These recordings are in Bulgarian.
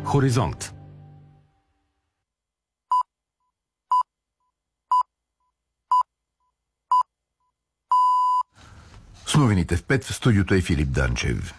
Хоризонт. С новините в 5 в студиото е Филип Данчев.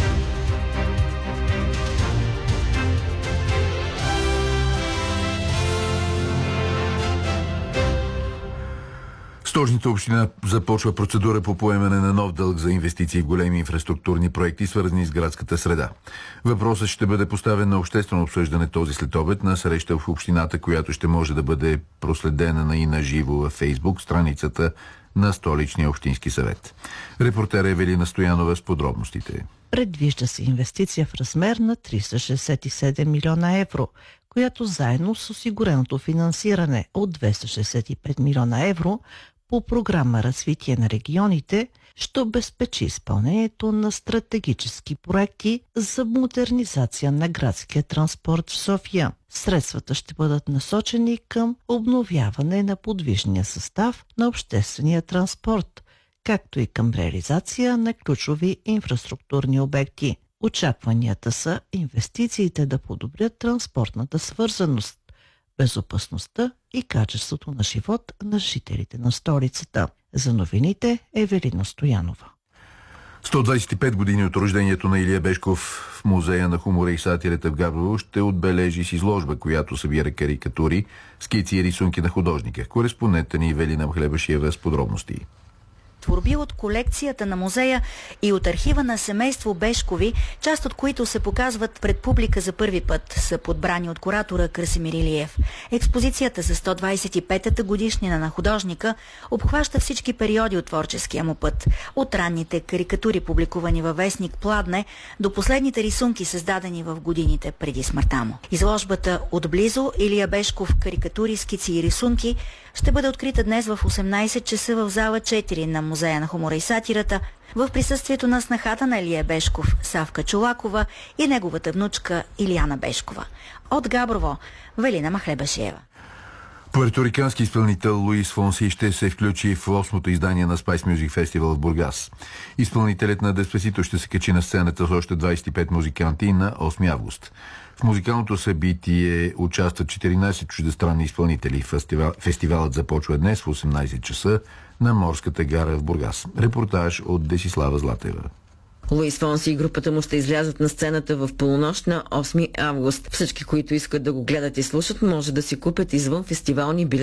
Столичната община започва процедура по поемане на нов дълг за инвестиции в големи инфраструктурни проекти, свързани с градската среда. Въпросът ще бъде поставен на обществено обсъждане този следобед на среща в общината, която ще може да бъде проследена и на живо във Фейсбук страницата на Столичния общински съвет. Репортер Евелина Стоянова с подробностите. Предвижда се инвестиция в размер на 367 милиона евро, която заедно с осигуреното финансиране от 265 милиона евро по програма Развитие на регионите ще обезпечи изпълнението на стратегически проекти за модернизация на градския транспорт в София. Средствата ще бъдат насочени към обновяване на подвижния състав на обществения транспорт, както и към реализация на ключови инфраструктурни обекти. Очакванията са инвестициите да подобрят транспортната свързаност, безопасността и качеството на живот на жителите на столицата. За новините Евелина Стоянова. 125 години от рождението на Илия Бешков в Музея на хумора и сатирата в Габрово ще отбележи с изложба, която събира карикатури, скици и рисунки на художника. Кореспондентът ни Евелина Махлебашиева с подробности. Творби от колекцията на музея и от архива на семейство Бешкови, част от които се показват пред публика за първи път, са подбрани от куратора Красимир Илиев. Експозицията за 125-та годишнина на художника обхваща всички периоди от творческия му път. От ранните карикатури, публикувани във вестник Пладне, до последните рисунки, създадени в годините преди смъртта му. Изложбата "Отблизо Илия Бешков. Карикатури, скици и рисунки" ще бъде открита днес в 18 часа в зала 4 на Музея на хумора и сатирата, в присъствието на снахата на Илия Бешков, Савка Чолакова, и неговата внучка Илияна Бешкова. От Габрово, Велина Махлебашиева. Пуерторикански изпълнител Луис Фонси ще се включи в 8-то издание на Spice Music Festival в Бургас. Изпълнителят на Деспасито ще се качи на сцената с още 25 музиканти на 8 август. В музикалното събитие участват 14 чуждестранни изпълнители. Фестивалът започва днес в 18 часа на Морската гара в Бургас. Репортаж от Десислава Златева. Луис Фонси и групата му ще излязат на сцената в полунощ на 8 август. Всички, които искат да го гледат и слушат, може да си купят извън фестивални билети